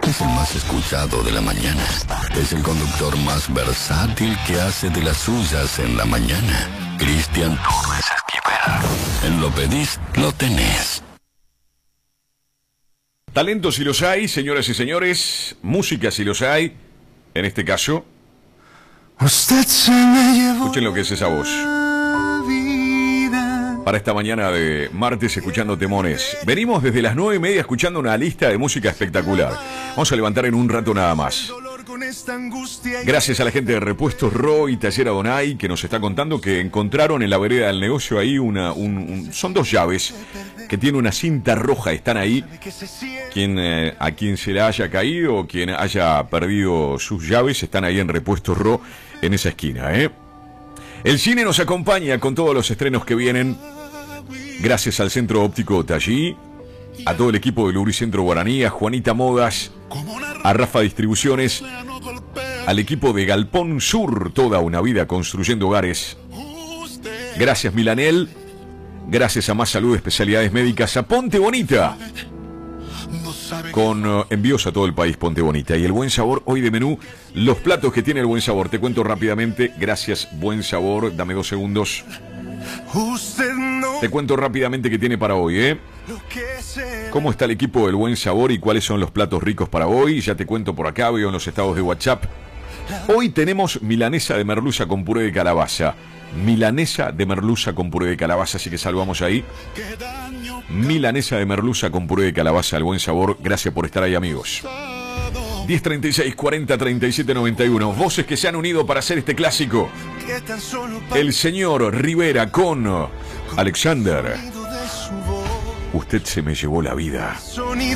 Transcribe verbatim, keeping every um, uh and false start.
Es el más escuchado de la mañana. Es el conductor más versátil que hace de las suyas en la mañana. Cristian Torres Esquivel. En Lo Pedís, lo tenés. Talentos si los hay, señoras y señores. Música si los hay. En este caso, Usted se me llevó. escuchen lo que es esa voz. Para esta mañana de martes escuchando temones. Venimos desde las nueve y media escuchando una lista de música espectacular. Vamos a levantar en un rato nada más. Gracias a la gente de Repuestos Ro y Taller Adonai que nos está contando que encontraron en la vereda del negocio ahí una... Un, un, son dos llaves que tiene una cinta roja, están ahí. Quien, eh, a quien se le haya caído o quien haya perdido sus llaves están ahí en Repuestos Ro en esa esquina, ¿eh? El cine nos acompaña con todos los estrenos que vienen. Gracias al Centro Óptico Tallí, a todo el equipo de Lubricentro Guaraní, a Juanita Modas, a Rafa Distribuciones, al equipo de Galpón Sur, toda una vida construyendo hogares. Gracias Milanel, gracias a Más Salud Especialidades Médicas, a Ponte Bonita, con uh, envíos a todo el país. Ponte Bonita. Y el Buen Sabor, hoy de menú, los platos que tiene el Buen Sabor. Te cuento rápidamente, gracias Buen Sabor, dame dos segundos. Te cuento rápidamente qué tiene para hoy, ¿eh? ¿Cómo está el equipo del Buen Sabor y cuáles son los platos ricos para hoy? Ya te cuento por acá, veo en los estados de WhatsApp. Hoy tenemos milanesa de merluza con puré de calabaza. Milanesa de merluza con puré de calabaza, así que saludamos ahí. Milanesa de merluza con puré de calabaza, el Buen Sabor. Gracias por estar ahí, amigos. diez treinta y seis, cuarenta, treinta y siete, noventa y uno. Voces que se han unido para hacer este clásico. El señor Rivera con Alexander. Usted se me llevó la vida.